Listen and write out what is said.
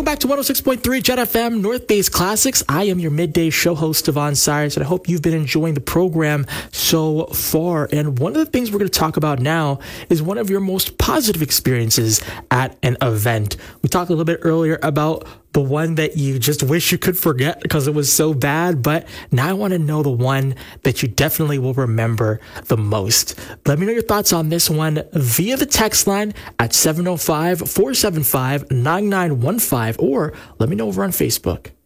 back to 106.3 Jet FM North Base Classics. I am your midday show host, Devon Cyrus, and I hope you've been enjoying the program so far. And one of the things we're going to talk about now is one of your most positive experiences at an event. We talked a little bit earlier about the one that you just wish you could forget because it was so bad, but now I want to know the one that you definitely will remember the most. Let me know your thoughts on this one via the text line at 705-475-9915, or let me know over on Facebook.